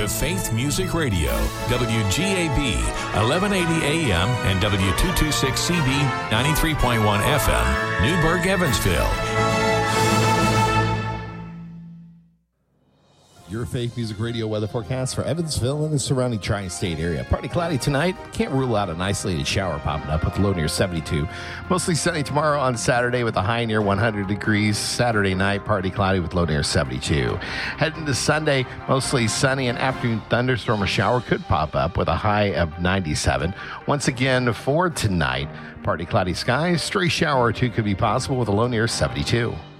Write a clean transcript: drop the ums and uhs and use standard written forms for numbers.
to Faith Music Radio, WGAB, 1180 AM and W226CB, 93.1 FM, Newburgh, Evansville. Your Faith Music Radio weather forecast for Evansville and the surrounding tri-state area. Partly cloudy tonight. Can't rule out an isolated shower popping up with a low near 72. Mostly sunny tomorrow on Saturday with a high near 100 degrees. Saturday night, partly cloudy with low near 72. Heading to Sunday, mostly sunny. An afternoon thunderstorm or shower could pop up with a high of 97. Once again, for tonight, partly cloudy skies. Stray shower or two could be possible with a low near 72.